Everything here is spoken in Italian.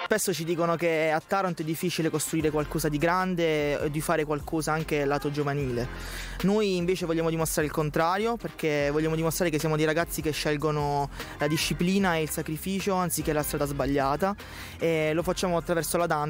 Spesso ci dicono che a Taranto è difficile costruire qualcosa di grande e di fare qualcosa anche lato giovanile. Noi invece vogliamo dimostrare il contrario, perché vogliamo dimostrare che siamo dei ragazzi che scelgono la disciplina e il sacrificio anziché la strada sbagliata, e lo facciamo attraverso la danza.